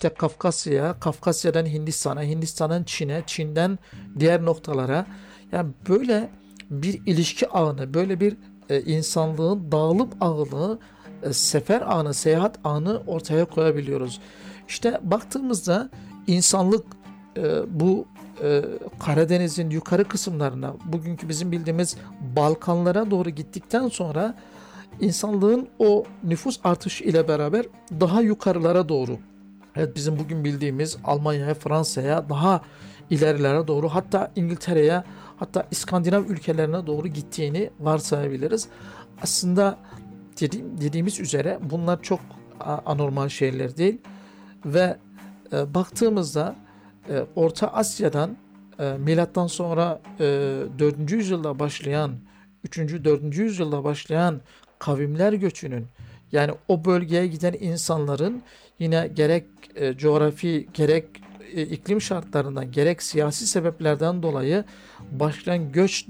işte Kafkasya'ya, Kafkasya'dan Hindistan'a, Hindistan'dan Çin'e, Çin'den diğer noktalara, yani böyle bir ilişki ağını, böyle bir insanlığın dağılıp ağını, sefer ağını, seyahat ağını ortaya koyabiliyoruz. İşte baktığımızda insanlık bu Karadeniz'in yukarı kısımlarına, bugünkü bizim bildiğimiz Balkanlara doğru gittikten sonra insanlığın o nüfus artışı ile beraber daha yukarılara doğru, evet, bizim bugün bildiğimiz Almanya'ya, Fransa'ya, daha ilerilere doğru, hatta İngiltere'ye, hatta İskandinav ülkelerine doğru gittiğini varsayabiliriz. Aslında dediğimiz üzere bunlar çok anormal şeyler değil ve baktığımızda Orta Asya'dan milattan sonra 4. yüzyılda başlayan, 3. 4. yüzyılda başlayan kavimler göçünün, yani o bölgeye giden insanların yine gerek coğrafi, gerek iklim şartlarından, gerek siyasi sebeplerden dolayı başlayan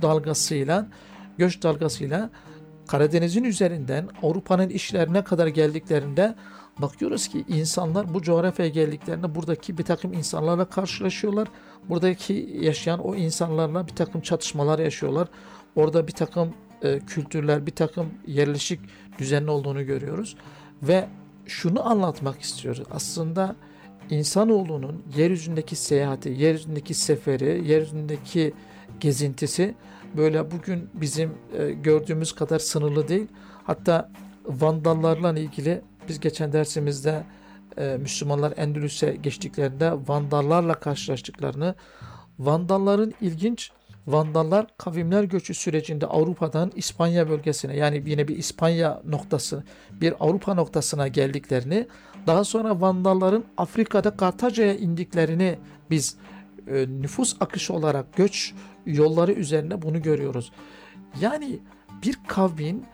göç dalgasıyla Karadeniz'in üzerinden Avrupa'nın işlerine kadar geldiklerinde bakıyoruz ki insanlar bu coğrafyaya geldiklerinde buradaki bir takım insanlarla karşılaşıyorlar. Buradaki yaşayan o insanlarla bir takım çatışmalar yaşıyorlar. Orada bir takım kültürler, bir takım yerleşik düzenli olduğunu görüyoruz. Ve şunu anlatmak istiyoruz. Aslında insanoğlunun yeryüzündeki seyahati, yeryüzündeki seferi, yeryüzündeki gezintisi böyle bugün bizim gördüğümüz kadar sınırlı değil. Hatta Vandallarla ilgili biz geçen dersimizde Müslümanlar Endülüs'e geçtiklerinde Vandallarla karşılaştıklarını, Vandalların ilginç, Vandallar kavimler göçü sürecinde Avrupa'dan İspanya bölgesine, yani yine bir İspanya noktası, bir Avrupa noktasına geldiklerini, daha sonra Vandalların Afrika'da Kartaca'ya indiklerini biz nüfus akışı olarak göç yolları üzerine bunu görüyoruz. Yani bir kavmin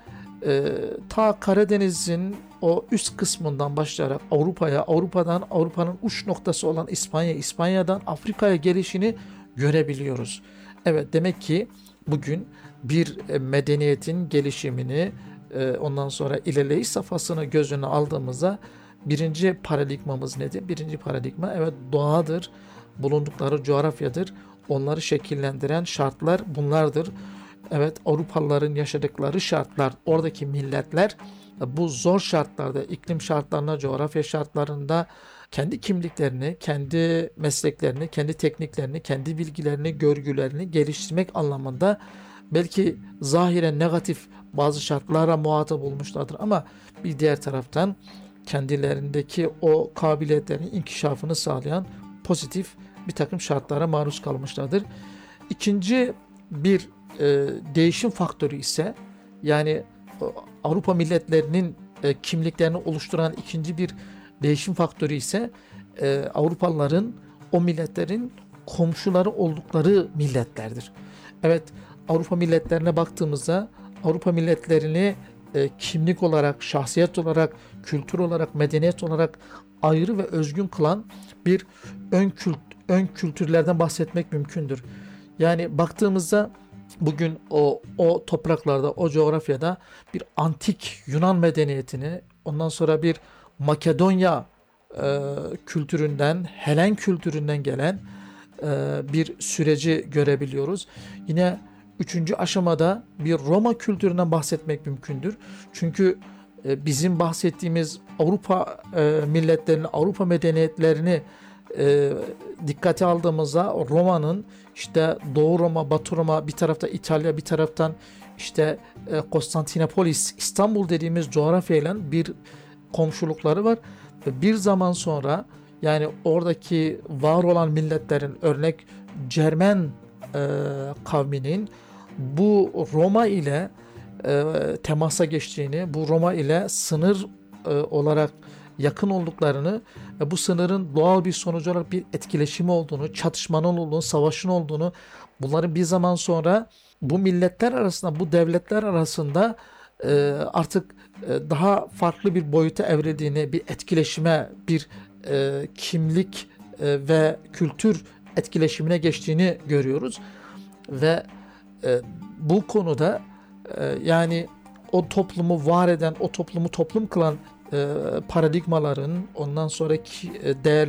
ta Karadeniz'in o üst kısmından başlayarak Avrupa'ya, Avrupa'dan Avrupa'nın uç noktası olan İspanya, İspanya'dan Afrika'ya gelişini görebiliyoruz. Evet, demek ki bugün bir medeniyetin gelişimini, ondan sonra ilerleyiş safhasını göz önüne aldığımızda birinci paradigmamız nedir? Birinci paradigma, evet, doğadır, bulundukları coğrafyadır. Onları şekillendiren şartlar bunlardır. Evet, Avrupalıların yaşadıkları şartlar, oradaki milletler bu zor şartlarda, iklim şartlarına, coğrafya şartlarında kendi kimliklerini, kendi mesleklerini, kendi tekniklerini, kendi bilgilerini, görgülerini geliştirmek anlamında belki zahiren negatif bazı şartlara muhatap olmuşlardır ama bir diğer taraftan kendilerindeki o kabiliyetlerin inkişafını sağlayan pozitif bir takım şartlara maruz kalmışlardır. İkinci bir değişim faktörü ise, yani Avrupa milletlerinin kimliklerini oluşturan ikinci bir değişim faktörü ise Avrupalıların o milletlerin komşuları oldukları milletlerdir. Evet, Avrupa milletlerine baktığımızda Avrupa milletlerini kimlik olarak, şahsiyet olarak, kültür olarak, medeniyet olarak ayrı ve özgün kılan bir ön kültürlerden bahsetmek mümkündür. Yani baktığımızda bugün o topraklarda, o coğrafyada bir antik Yunan medeniyetini, ondan sonra bir Makedonya kültüründen, Helen kültüründen gelen bir süreci görebiliyoruz. Yine üçüncü aşamada bir Roma kültüründen bahsetmek mümkündür. Çünkü bizim bahsettiğimiz Avrupa milletlerini, Avrupa medeniyetlerini dikkate aldığımızda Roma'nın işte Doğu Roma, Batı Roma, bir tarafta İtalya, bir taraftan işte Konstantinopolis, İstanbul dediğimiz coğrafyayla bir komşulukları var. Ve bir zaman sonra, yani oradaki var olan milletlerin, örnek Cermen kavminin bu Roma ile temasa geçtiğini, bu Roma ile sınır olarak yakın olduklarını, bu sınırın doğal bir sonucu olarak bir etkileşimi olduğunu, çatışmanın olduğunu, savaşın olduğunu, bunların bir zaman sonra bu milletler arasında, bu devletler arasında artık daha farklı bir boyuta evrildiğini, bir etkileşime, bir kimlik ve kültür etkileşimine geçtiğini görüyoruz. Ve bu konuda yani o toplumu var eden, o toplumu toplum kılan paradigmaların, ondan sonraki değer